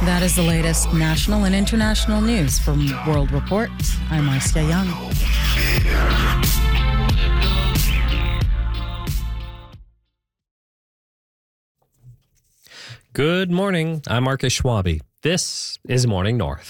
That is the latest national and international news from World Report. I'm Marcia Young. Good morning. I'm Marcus Schwabe. This is Morning North.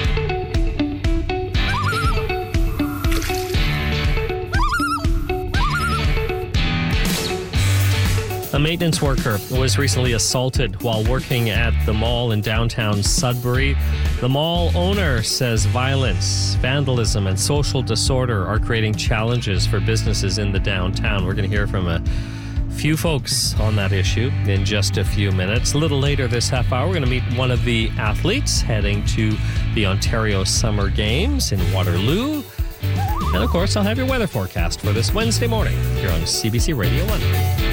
A maintenance worker was recently assaulted while working at the mall in downtown Sudbury. The mall owner says violence, vandalism, and social disorder are creating challenges for businesses in the downtown. We're going to hear from a few folks on that issue in just a few minutes. A little later this half hour, we're going to meet one of the athletes heading to the Ontario Summer Games in Waterloo. And of course, I'll have your weather forecast for this Wednesday morning here on CBC Radio 1.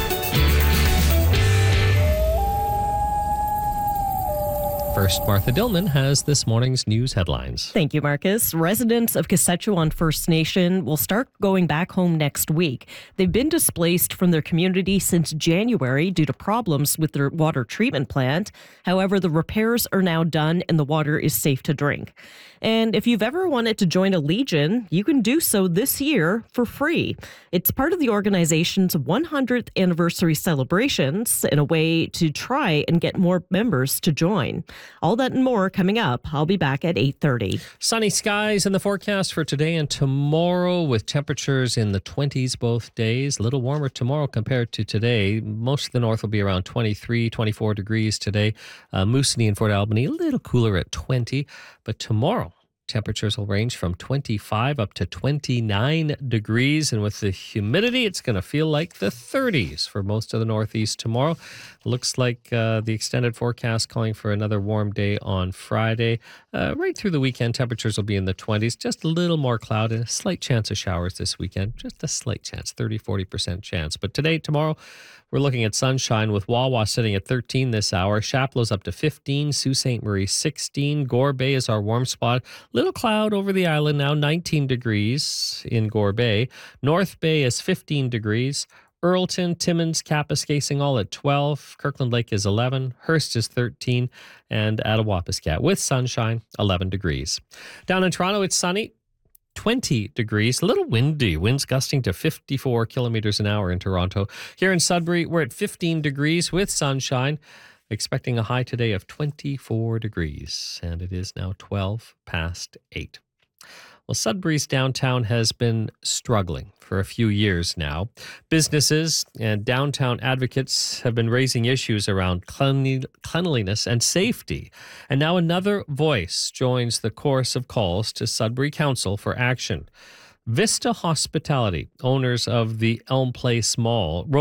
First, Martha Dillman has this morning's news headlines. Thank you, Marcus. Residents of Quechua First Nation will start going back home next week. They've been displaced from their community since January due to problems with their water treatment plant. However, the repairs are now done and the water is safe to drink. And if you've ever wanted to join a Legion, you can do so this year for free. It's part of the organization's 100th anniversary celebrations and a way to try and get more members to join. All that and more coming up. I'll be back at 8:30. Sunny skies in the forecast for today and tomorrow with temperatures in the 20s both days. A little warmer tomorrow compared to today. Most of the north will be around 23, 24 degrees today. Moosonee and Fort Albany a little cooler at 20. But tomorrow, temperatures will range from 25 up to 29 degrees. And with the humidity, it's going to feel like the 30s for most of the Northeast tomorrow. Looks like the extended forecast calling for another warm day on Friday. Right through the weekend, temperatures will be in the 20s. Just a little more cloud and a slight chance of showers this weekend. Just a slight chance, 30-40% chance. But today, tomorrow, we're looking at sunshine with Wawa sitting at 13 this hour. Chaplot's up to 15. Sault Ste. Marie 16. Gore Bay is our warm spot. Little cloud over the island now, 19 degrees in Gore Bay. North Bay is 15 degrees. Earlton, Timmins, Kapuskasing all at 12. Kirkland Lake is 11. Hearst is 13. And Attawapiskat with sunshine, 11 degrees. Down in Toronto, it's sunny. 20 degrees, a little windy, winds gusting to 54 kilometers an hour in Toronto. Here in Sudbury, we're at 15 degrees with sunshine, expecting a high today of 24 degrees, and it is now 12 past 8. Well, Sudbury's downtown has been struggling for a few years now. Businesses and downtown advocates have been raising issues around cleanliness and safety. And now another voice joins the chorus of calls to Sudbury Council for action. Vista Hospitality, owners of the Elm Place Mall,